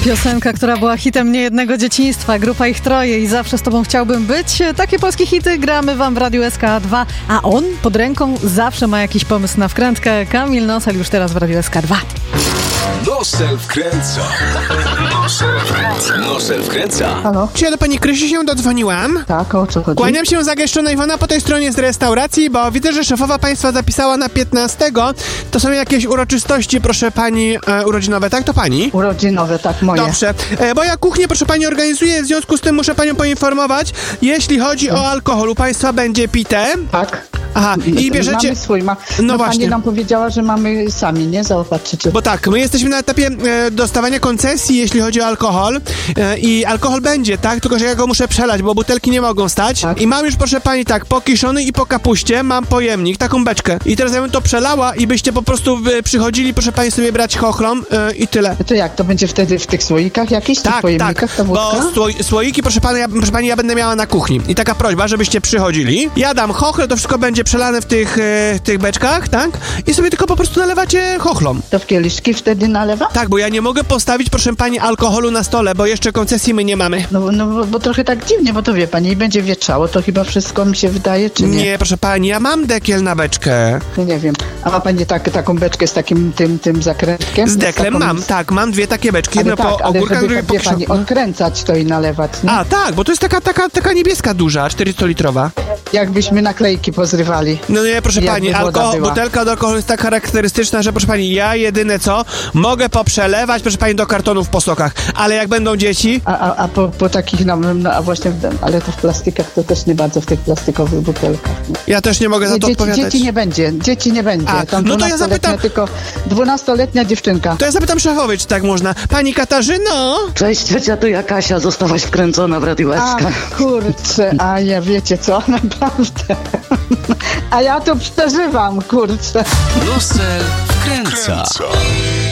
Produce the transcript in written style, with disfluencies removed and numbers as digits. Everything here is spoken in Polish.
Piosenka, która była hitem niejednego dzieciństwa, grupa Ich Troje i Zawsze z Tobą chciałbym być. Takie polskie hity gramy wam w Radiu SK2, a on pod ręką zawsze ma jakiś pomysł na wkrętkę. Kamil Nosel już teraz w Radiu SK2. Nosel wkręca. Nosel wkręca. Halo? Czy ja do pani Krysi się dodzwoniłam? Tak, o co chodzi? Kłaniam się zagęszczona Iwona po tej stronie z restauracji, bo widzę, że szefowa państwa zapisała na 15. To są jakieś uroczystości, proszę pani, urodzinowe, tak? To pani? Urodzinowe, tak, moje. Dobrze, bo ja kuchnię, proszę pani, organizuję, w związku z tym muszę panią poinformować, jeśli chodzi o alkohol, u państwa będzie pite. Tak. Aha, i bierzecie... Mamy swój, No właśnie. Pani nam powiedziała, że mamy sami, nie? Zaopatrzycie. Bo tak, my jesteśmy na etapie dostawania koncesji, jeśli chodzi o alkohol i alkohol będzie, tak? Tylko, że ja go muszę przelać, bo butelki nie mogą stać. Tak. I mam już, proszę pani, tak, po kiszony i po kapuście mam pojemnik, taką beczkę. I teraz ja bym to przelała i byście po prostu przychodzili, proszę pani, sobie brać chochlom i tyle. To jak, to będzie wtedy w tych słoikach jakichś, tych pojemnikach, ta wódka? Bo słoiki, proszę pani, ja będę miała na kuchni. I taka prośba, żebyście przychodzili. Ja dam chochle, to wszystko będzie przelane w tych beczkach, tak? I sobie tylko po prostu nalewacie chochlom. To w kieliszki wtedy nalewa? Tak, bo ja nie mogę postawić, proszę pani, alkoholu na stole, bo jeszcze koncesji my nie mamy. No bo trochę tak dziwnie, bo to wie pani, i będzie wietrzało, to chyba wszystko mi się wydaje, czy nie? Nie, proszę pani, ja mam dekiel na beczkę. No nie wiem. A ma pani taką beczkę z takim tym zakrętkiem? Z deklem mam, tak, mam dwie takie beczki, Ale jedno tak, po ogórkach, drugie po wie pani, krzoku. odkręcać to i nalewać, nie? A, tak, bo to jest taka niebieska duża, 400-litrowa. Jakbyśmy naklejki pozrywali. No nie, proszę pani, woda była. butelka od alkoholu jest tak charakterystyczna, że proszę pani, ja jedyne co, mogę poprzelewać, proszę pani, do kartonów po sokach, ale jak będą dzieci... A po takich, a właśnie, ale to w plastikach, to też nie bardzo w tych plastikowych butelkach. Nie? Ja też nie mogę za to odpowiadać. Dzieci nie będzie. A, Tam no to ja zapytam... Tylko 12-letnia dziewczynka. To ja zapytam szefowej, czy tak można. Pani Katarzyno? Cześć, ciocia, tu ja Kasia, zostałaś wkręcona w Radiu SK. A, kurczę, a ja wiecie co, naprawdę. A ja to przeżywam, kurczę. Nosel wkręca.